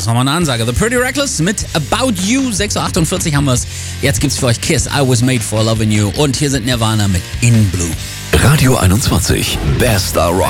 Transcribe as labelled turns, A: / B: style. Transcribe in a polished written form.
A: das war mal eine Ansage. The Pretty Reckless mit About You. 6.48 Uhr haben wir es. Jetzt gibt's für euch Kiss, I Was Made for Loving You. Und hier sind Nirvana mit In Blue.
B: Radio 21, Bester Rock.